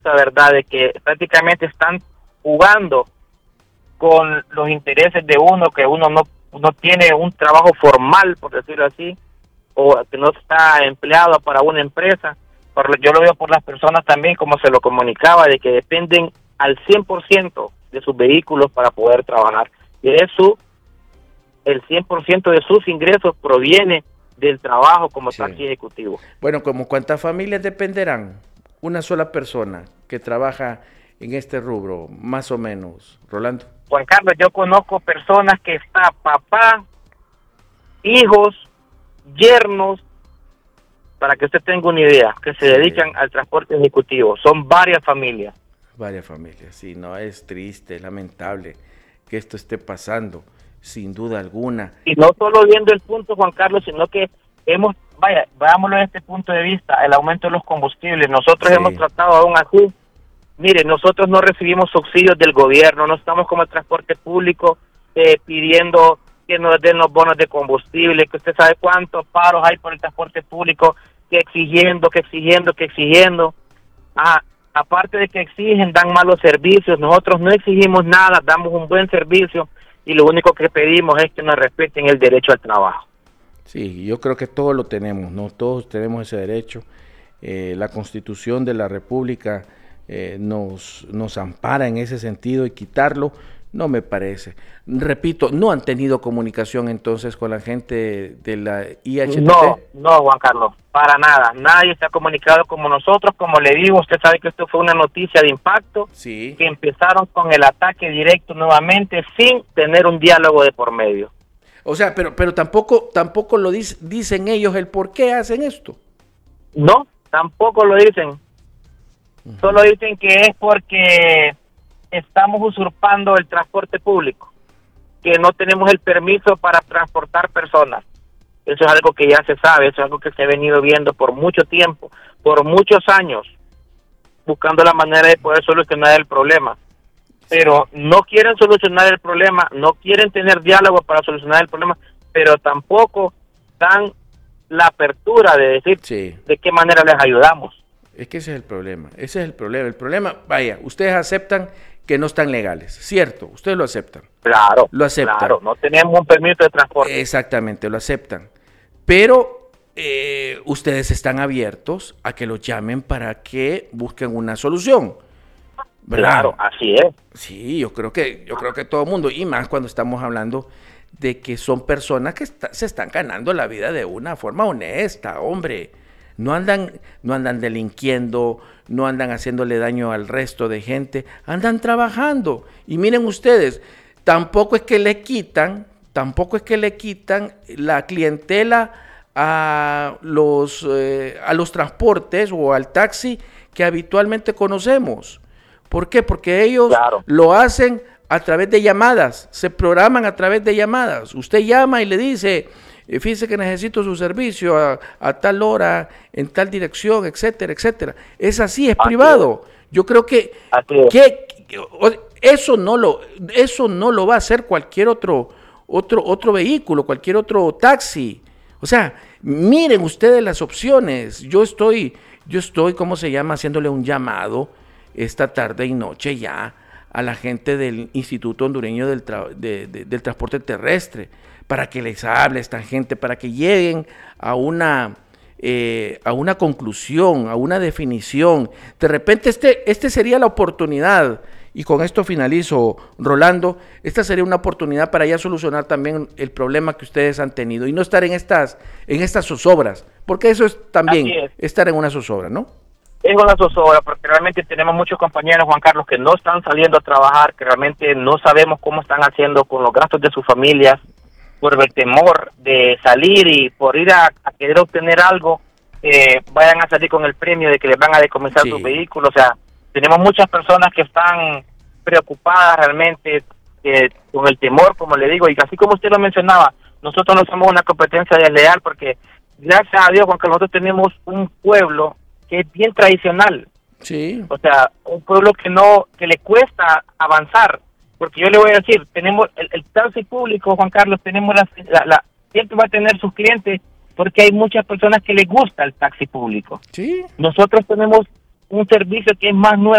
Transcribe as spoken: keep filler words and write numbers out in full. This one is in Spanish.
la verdad de que prácticamente están jugando con los intereses de uno, que uno no, no tiene un trabajo formal, por decirlo así, o que no está empleado para una empresa. Por, yo lo veo por las personas también, como se lo comunicaba, de que dependen al cien por ciento de sus vehículos para poder trabajar. Y eso, el cien por ciento de sus ingresos proviene del trabajo como Sí. taxi ejecutivo. Bueno, ¿como cuántas familias dependerán? Una sola persona que trabaja en este rubro, más o menos, Rolando. Juan Carlos, yo conozco personas que está papá, hijos, yernos, para que usted tenga una idea, que se Sí. dedican al transporte ejecutivo. Son varias familias. Varias familias, sí, no, es triste, es lamentable que esto esté pasando, sin duda alguna. Y no solo viendo el punto, Juan Carlos, sino que hemos, vaya, veámoslo desde este punto de vista, el aumento de los combustibles. Nosotros Sí. hemos tratado aún así. Mire, nosotros no recibimos subsidios del gobierno, no estamos como el transporte público eh, pidiendo que nos den los bonos de combustible, que usted sabe cuántos paros hay por el transporte público, que exigiendo, que exigiendo, que exigiendo. Ah, aparte de que exigen, dan malos servicios. Nosotros no exigimos nada, damos un buen servicio y lo único que pedimos es que nos respeten el derecho al trabajo. Sí, yo creo que todos lo tenemos, ¿no? Todos tenemos ese derecho. Eh, la Constitución de la República eh, nos, nos ampara en ese sentido y quitarlo no me parece. Repito, ¿no han tenido comunicación entonces con la gente de la I H T T? No, no, Juan Carlos, para nada. Nadie se ha comunicado como nosotros. Como le digo, usted sabe que esto fue una noticia de impacto, Sí. que empezaron con el ataque directo nuevamente sin tener un diálogo de por medio. O sea, pero, pero tampoco, tampoco lo dic- dicen ellos el por qué hacen esto. No, tampoco lo dicen. Uh-huh. Solo dicen que es porque estamos usurpando el transporte público, que no tenemos el permiso para transportar personas. Eso es algo que ya se sabe, eso es algo que se ha venido viendo por mucho tiempo, por muchos años, buscando la manera de poder solucionar el problema. Pero no quieren solucionar el problema, no quieren tener diálogo para solucionar el problema, pero tampoco dan la apertura de decir sí. de qué manera les ayudamos. Es que ese es el problema, ese es el problema. El problema, vaya, ustedes aceptan que no están legales, ¿cierto? Ustedes lo aceptan. Claro, lo aceptan. Claro, no tenemos un permiso de transporte. Exactamente, lo aceptan. Pero eh, ustedes están abiertos a que los llamen para que busquen una solución. ¿Verdad? Claro, así es. Sí, yo creo que yo creo que todo el mundo, y más cuando estamos hablando de que son personas que está, se están ganando la vida de una forma honesta, hombre. No andan, no andan delinquiendo, no andan haciéndole daño al resto de gente, andan trabajando. Y miren ustedes, tampoco es que le quitan, tampoco es que le quitan la clientela a los, eh, a los transportes o al taxi que habitualmente conocemos. ¿Por qué? Porque ellos claro. lo hacen a través de llamadas, se programan a través de llamadas. Usted llama y le dice, fíjese que necesito su servicio a, a tal hora, en tal dirección, etcétera, etcétera. Es así, es así privado. Es. Yo creo que, que, que eso no lo, eso no lo va a hacer cualquier otro, otro, otro vehículo, cualquier otro taxi. O sea, miren ustedes las opciones. Yo estoy, yo estoy, ¿cómo se llama? Haciéndole un llamado esta tarde y noche ya a la gente del Instituto Hondureño del, tra de, de, del Transporte Terrestre, para que les hable a esta gente, para que lleguen a una, eh, a una conclusión, a una definición. De repente este, este sería la oportunidad, y con esto finalizo, Rolando, esta sería una oportunidad para ya solucionar también el problema que ustedes han tenido y no estar en estas, en estas zozobras, porque eso es también es. estar en una zozobra, ¿no? Es una zozobra, porque realmente tenemos muchos compañeros, Juan Carlos, que no están saliendo a trabajar, que realmente no sabemos cómo están haciendo con los gastos de sus familias, por el temor de salir y por ir a, a querer obtener algo, eh, vayan a salir con el premio de que les van a decomisar sí. sus vehículos. O sea, tenemos muchas personas que están preocupadas realmente eh, con el temor, como le digo, y así como usted lo mencionaba, nosotros no somos una competencia desleal, porque gracias a Dios, Juan Carlos, nosotros tenemos un pueblo que es bien tradicional, sí. o sea, un pueblo que no, que le cuesta avanzar, porque yo le voy a decir, tenemos el, el taxi público, Juan Carlos, tenemos la, la, la, siempre va a tener sus clientes, porque hay muchas personas que les gusta el taxi público. Sí. Nosotros tenemos un servicio que es más nuevo.